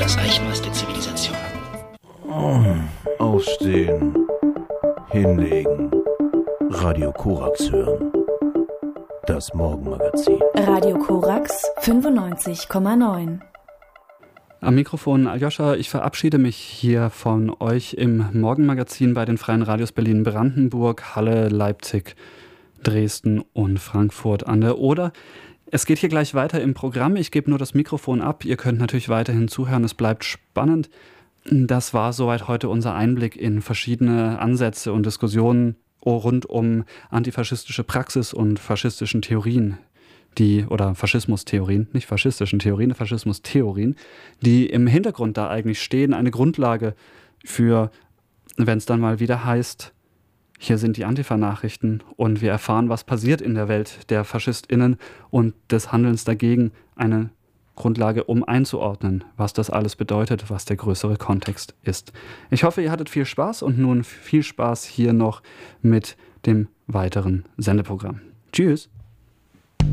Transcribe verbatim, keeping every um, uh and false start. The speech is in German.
das Eichmaß der Zivilisation. Aufstehen, hinlegen, Radio Korax hören. Das Morgenmagazin. Radio Korax fünfundneunzig Komma neun. Am Mikrofon Aljoscha, ich verabschiede mich hier von euch im Morgenmagazin bei den Freien Radios Berlin-Brandenburg, Halle, Leipzig, Dresden und Frankfurt an der Oder. Es geht hier gleich weiter im Programm. Ich gebe nur das Mikrofon ab. Ihr könnt natürlich weiterhin zuhören. Es bleibt spannend. Das war soweit heute unser Einblick in verschiedene Ansätze und Diskussionen rund um antifaschistische Praxis und faschistischen Theorien, die, oder Faschismustheorien, nicht faschistischen Theorien, Faschismustheorien, die im Hintergrund da eigentlich stehen, eine Grundlage für, wenn es dann mal wieder heißt, hier sind die Antifa-Nachrichten und wir erfahren, was passiert in der Welt der FaschistInnen und des Handelns dagegen, eine Grundlage, um einzuordnen, was das alles bedeutet, was der größere Kontext ist. Ich hoffe, ihr hattet viel Spaß und nun viel Spaß hier noch mit dem weiteren Sendeprogramm. Tschüss!